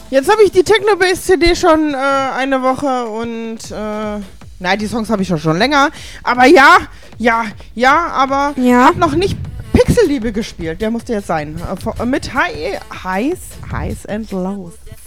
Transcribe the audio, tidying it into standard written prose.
Jetzt habe ich die Techno-Bass-CD schon eine Woche und nein, die Songs habe ich schon länger. Aber aber hab noch nicht Pixelliebe gespielt. Der musste jetzt sein. Mit Highs and Lows.